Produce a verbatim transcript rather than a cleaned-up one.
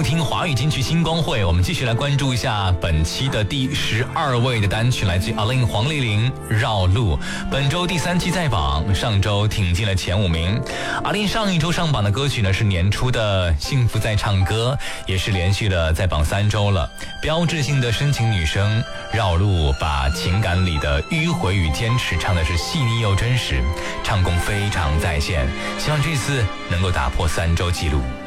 收听华语金曲星光会，我们继续来关注一下本期的第十二位的单曲，来自阿令黄丽玲《绕路》。本周第三期在榜，上周挺进了前五名。阿令上一周上榜的歌曲呢是年初的《幸福在唱歌》，也是连续了在榜三周了。标志性的深情女声《绕路》，把情感里的迂回与坚持唱的是细腻又真实，唱功非常在线。希望这次能够打破三周纪录。